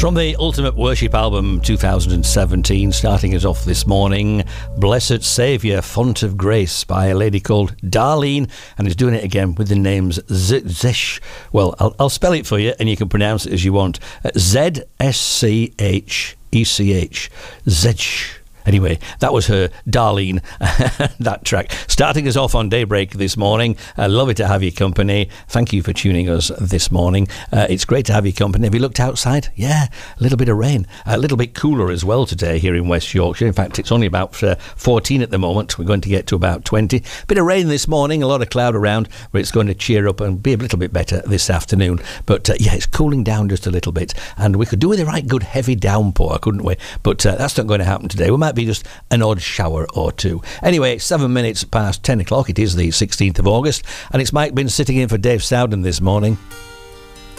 From the Ultimate Worship album 2017, starting us off this morning, Blessed Saviour, Font of Grace by a lady called Darlene, and is doing it again with the names Zesh. Well, I'll spell it for you and you can pronounce it as you want. Z-S-C-H-E-C-H. Zesh. Anyway, that was her, Darlene, that track. Starting us off on Daybreak this morning. Lovely to have your company. Thank you for tuning us this morning. It's great to have your company. Have you looked outside? Yeah, a little bit of rain. A little bit cooler as well today here in West Yorkshire. In fact, it's only about 14 at the moment. We're going to get to about 20. Bit of rain this morning, a lot of cloud around, but it's going to cheer up and be a little bit better this afternoon. But yeah, it's cooling down just a little bit. And we could do with a right good heavy downpour, couldn't we? But that's not going to happen today. We might be just an odd shower or two. Anyway, 7 minutes past 10 o'clock. It is the 16th of August, and it's Mike Bin sitting in for Dave Stowden this morning.